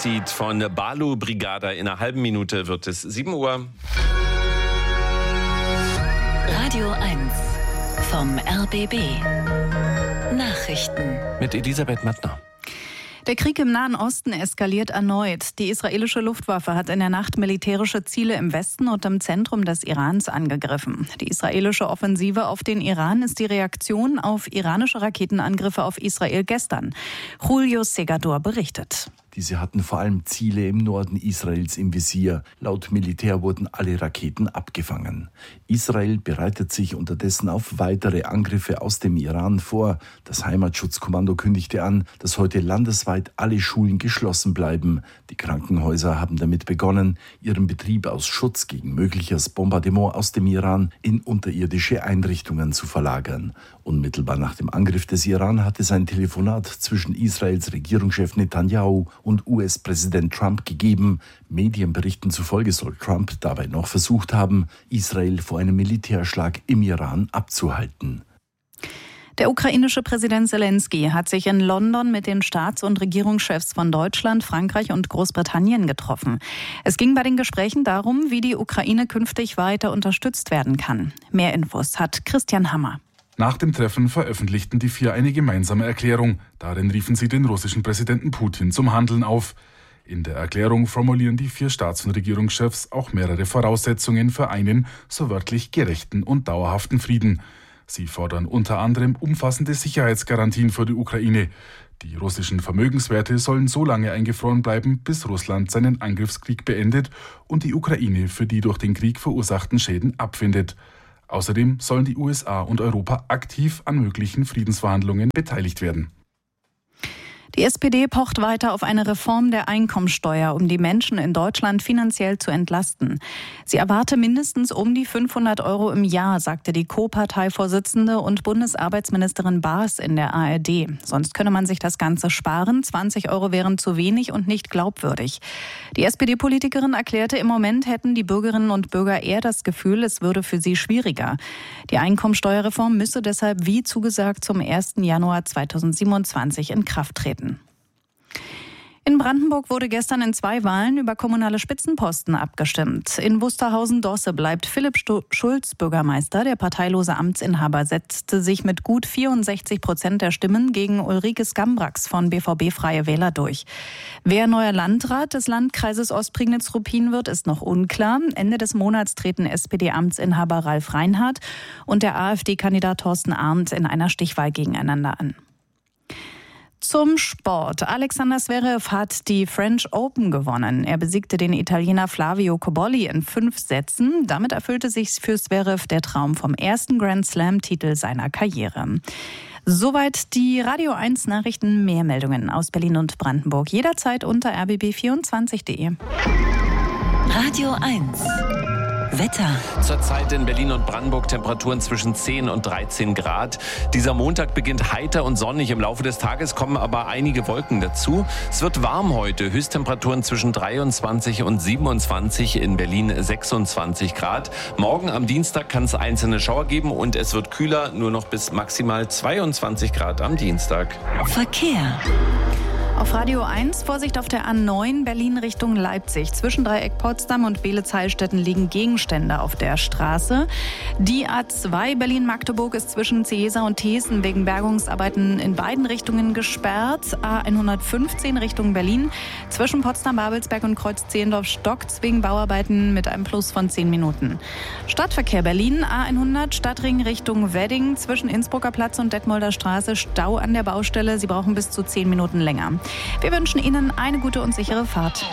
Transit von Balu Brigada. In einer halben Minute wird es 7 Uhr. Radio 1 vom RBB. Nachrichten Mit Elisabeth Mattner. Der Krieg im Nahen Osten eskaliert erneut. Die israelische Luftwaffe hat in der Nacht militärische Ziele im Westen und im Zentrum des Irans angegriffen. Die israelische Offensive auf den Iran ist die Reaktion auf iranische Raketenangriffe auf Israel gestern. Julio Segador berichtet. Diese hatten vor allem Ziele im Norden Israels im Visier. Laut Militär wurden alle Raketen abgefangen. Israel bereitet sich unterdessen auf weitere Angriffe aus dem Iran vor. Das Heimatschutzkommando kündigte an, dass heute landesweit alle Schulen geschlossen bleiben. Die Krankenhäuser haben damit begonnen, ihren Betrieb aus Schutz gegen mögliches Bombardement aus dem Iran in unterirdische Einrichtungen zu verlagern. Unmittelbar nach dem Angriff des Iran hat es ein Telefonat zwischen Israels Regierungschef Netanyahu und US-Präsident Trump gegeben. Medienberichten zufolge soll Trump dabei noch versucht haben, Israel vor einem Militärschlag im Iran abzuhalten. Der ukrainische Präsident Zelensky hat sich in London mit den Staats- und Regierungschefs von Deutschland, Frankreich und Großbritannien getroffen. Es ging bei den Gesprächen darum, wie die Ukraine künftig weiter unterstützt werden kann. Mehr Infos hat Christian Hammer. Nach dem Treffen veröffentlichten die 4 eine gemeinsame Erklärung. Darin riefen sie den russischen Präsidenten Putin zum Handeln auf. In der Erklärung formulieren die 4 Staats- und Regierungschefs auch mehrere Voraussetzungen für einen, so wörtlich, gerechten und dauerhaften Frieden. Sie fordern unter anderem umfassende Sicherheitsgarantien für die Ukraine. Die russischen Vermögenswerte sollen so lange eingefroren bleiben, bis Russland seinen Angriffskrieg beendet und die Ukraine für die durch den Krieg verursachten Schäden abfindet. Außerdem sollen die USA und Europa aktiv an möglichen Friedensverhandlungen beteiligt werden. Die SPD pocht weiter auf eine Reform der Einkommensteuer, um die Menschen in Deutschland finanziell zu entlasten. Sie erwarte mindestens um die 500 € im Jahr, sagte die Co-Parteivorsitzende und Bundesarbeitsministerin Baas in der ARD. Sonst könne man sich das Ganze sparen. 20 € wären zu wenig und nicht glaubwürdig. Die SPD-Politikerin erklärte, im Moment hätten die Bürgerinnen und Bürger eher das Gefühl, es würde für sie schwieriger. Die Einkommensteuerreform müsse deshalb wie zugesagt zum 1. Januar 2027 in Kraft treten. In Brandenburg wurde gestern in 2 Wahlen über kommunale Spitzenposten abgestimmt. In Wusterhausen-Dosse bleibt Philipp Schulz Bürgermeister. Der parteilose Amtsinhaber setzte sich mit gut 64% der Stimmen gegen Ulrike Skambrax von BVB Freie Wähler durch. Wer neuer Landrat des Landkreises Ostprignitz-Ruppin wird, ist noch unklar. Ende des Monats treten SPD-Amtsinhaber Ralf Reinhardt und der AfD-Kandidat Thorsten Arndt in einer Stichwahl gegeneinander an. Zum Sport. Alexander Zverev hat die French Open gewonnen. Er besiegte den Italiener Flavio Cobolli in 5 Sätzen. Damit erfüllte sich für Zverev der Traum vom ersten Grand Slam-Titel seiner Karriere. Soweit die Radio 1 Nachrichten. Mehr Meldungen aus Berlin und Brandenburg jederzeit unter rbb24.de. Radio 1 Wetter. Zurzeit in Berlin und Brandenburg Temperaturen zwischen 10 und 13 Grad. Dieser Montag beginnt heiter und sonnig. Im Laufe des Tages kommen aber einige Wolken dazu. Es wird warm heute. Höchsttemperaturen zwischen 23 und 27. In Berlin 26 Grad. Morgen am Dienstag kann es einzelne Schauer geben und es wird kühler. Nur noch bis maximal 22 Grad am Dienstag. Verkehr. Auf Radio 1, Vorsicht auf der A9 Berlin Richtung Leipzig. Zwischen Dreieck Potsdam und Beelitz-Heilstätten liegen Gegenstände auf der Straße. Die A2 Berlin-Magdeburg ist zwischen Ciesa und Thesen wegen Bergungsarbeiten in beiden Richtungen gesperrt. A115 Richtung Berlin. Zwischen Potsdam-Babelsberg und Kreuz-Zehlendorf stockt wegen Bauarbeiten mit einem Plus von 10 Minuten. Stadtverkehr Berlin, A100 Stadtring Richtung Wedding. Zwischen Innsbrucker Platz und Detmolder Straße Stau an der Baustelle. Sie brauchen bis zu 10 Minuten länger. Wir wünschen Ihnen eine gute und sichere Fahrt.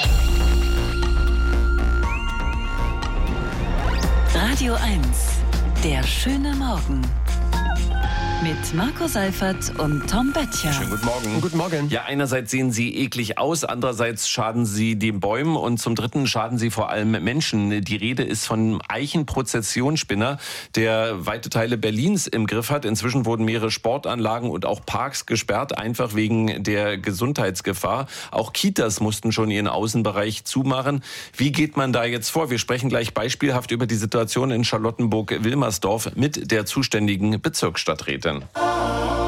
Radio 1, der schöne Morgen. Mit Marco Seifert und Tom Böttcher. Schönen guten Morgen. Guten Morgen. Ja, einerseits sehen sie eklig aus, andererseits schaden sie den Bäumen und zum Dritten schaden sie vor allem Menschen. Die Rede ist von einem Eichenprozessionsspinner, der weite Teile Berlins im Griff hat. Inzwischen wurden mehrere Sportanlagen und auch Parks gesperrt, einfach wegen der Gesundheitsgefahr. Auch Kitas mussten schon ihren Außenbereich zumachen. Wie geht man da jetzt vor? Wir sprechen gleich beispielhaft über die Situation in Charlottenburg-Wilmersdorf mit der zuständigen Bezirksstadträtin.